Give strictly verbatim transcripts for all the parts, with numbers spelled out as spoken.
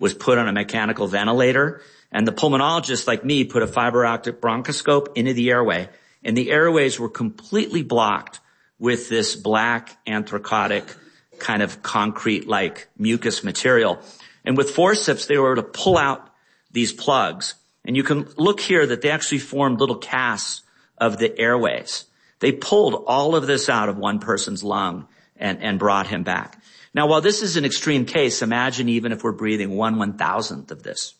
was put on a mechanical ventilator, and the pulmonologist, like me, put a fiber optic bronchoscope into the airway, and the airways were completely blocked with this black anthracotic kind of concrete-like mucus material. And with forceps, they were able to pull out these plugs. And you can look here that they actually formed little casts of the airways. They pulled all of this out of one person's lung and, and brought him back. Now, while this is an extreme case, imagine even if we're breathing one one-thousandth of this.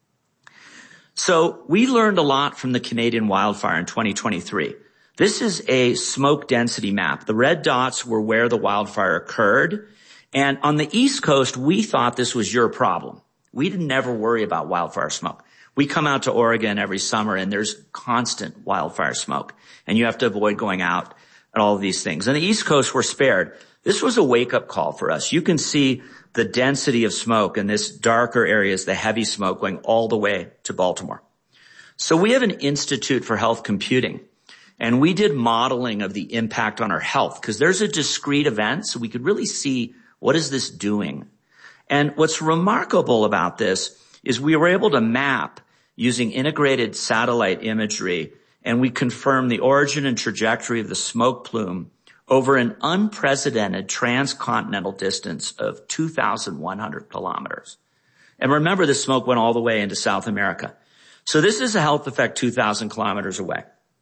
So we learned a lot from the Canadian wildfire in twenty twenty-three. This is a smoke density map. The red dots were where the wildfire occurred. And on the East Coast, we thought this was your problem. We didn't never worry about wildfire smoke. We come out to Oregon every summer and there's constant wildfire smoke. And you have to avoid going out and all of these things. And the East Coast were spared. This was a wake-up call for us. You can see the density of smoke in this darker areas, the heavy smoke going all the way to Baltimore. So we have an Institute for Health Computing. And we did modeling of the impact on our health because there's a discrete event, so we could really see what is this doing. And what's remarkable about this is we were able to map using integrated satellite imagery, and we confirmed the origin and trajectory of the smoke plume over an unprecedented transcontinental distance of two thousand one hundred kilometers. And remember, the smoke went all the way into South America. So this is a health effect two thousand kilometers away.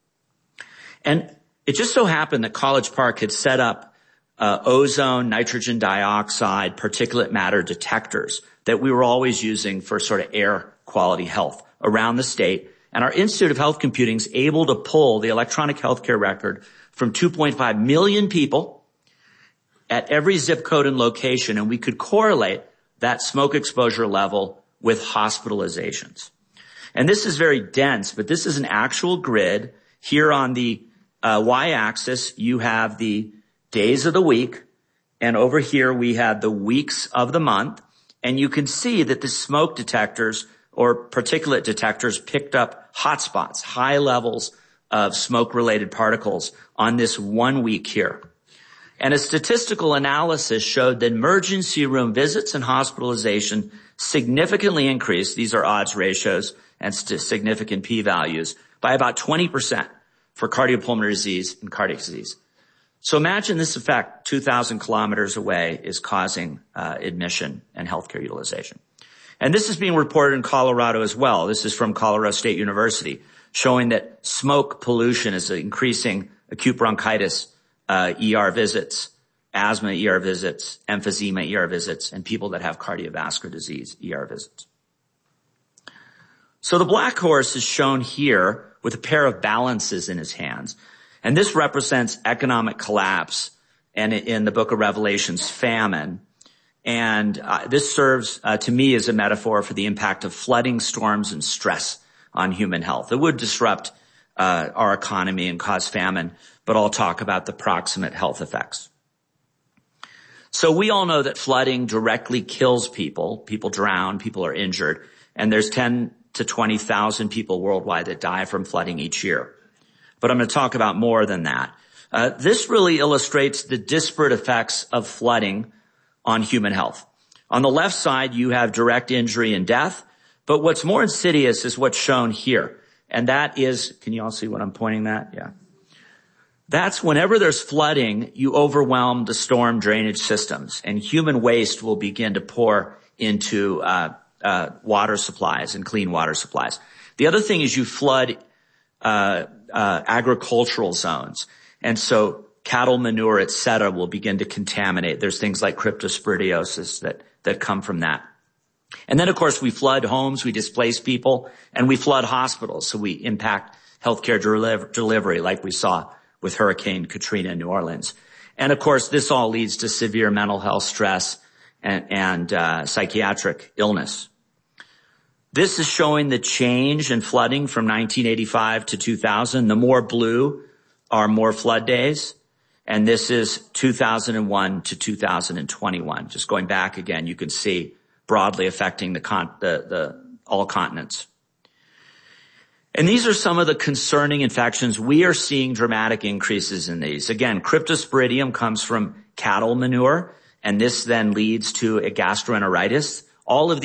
And it just so happened that College Park had set up uh, ozone, nitrogen dioxide, particulate matter detectors that we were always using for sort of air quality health around the state. And our Institute of Health Computing is able to pull the electronic healthcare record from two point five million people at every zip code and location, and we could correlate that smoke exposure level with hospitalizations. And this is very dense, but this is an actual grid. Here on the Uh, y-axis, you have the days of the week, and over here we have the weeks of the month, and you can see that the smoke detectors or particulate detectors picked up hotspots, high levels of smoke-related particles on this one week here. And a statistical analysis showed that emergency room visits and hospitalization significantly increased, these are odds ratios and st- significant p-values, by about twenty percent. For cardiopulmonary disease and cardiac disease. So imagine this effect two thousand kilometers away is causing uh, admission and healthcare utilization. And this is being reported in Colorado as well. This is from Colorado State University, showing that smoke pollution is increasing acute bronchitis uh, E R visits, asthma E R visits, emphysema E R visits, and people that have cardiovascular disease E R visits. So the black horse is shown here with a pair of balances in his hands. And this represents economic collapse and in the book of Revelations, famine. And uh, this serves uh, to me as a metaphor for the impact of flooding, storms, and stress on human health. It would disrupt uh, our economy and cause famine, but I'll talk about the proximate health effects. So we all know that flooding directly kills people. People drown, people are injured, and there's ten to twenty thousand people worldwide that die from flooding each year. But I'm going to talk about more than that. Uh, this really illustrates the disparate effects of flooding on human health. On the left side, you have direct injury and death. But what's more insidious is what's shown here. And that is, can you all see what I'm pointing at? Yeah. That's whenever there's flooding, you overwhelm the storm drainage systems, and human waste will begin to pour into uh Uh, water supplies and clean water supplies. The other thing is you flood uh, uh, agricultural zones. And so cattle manure, et cetera, will begin to contaminate. There's things like cryptosporidiosis that, that come from that. And then, of course, we flood homes, we displace people, and we flood hospitals. So we impact healthcare deliver- delivery like we saw with Hurricane Katrina in New Orleans. And, of course, this all leads to severe mental health stress and, and uh, psychiatric illness. This is showing the change in flooding from nineteen eighty-five to two thousand. The more blue are more flood days. And this is two thousand one to two thousand twenty-one. Just going back again, you can see broadly affecting the, con- the, the all continents. And these are some of the concerning infections. We are seeing dramatic increases in these. Again, cryptosporidium comes from cattle manure, and this then leads to a gastroenteritis. All of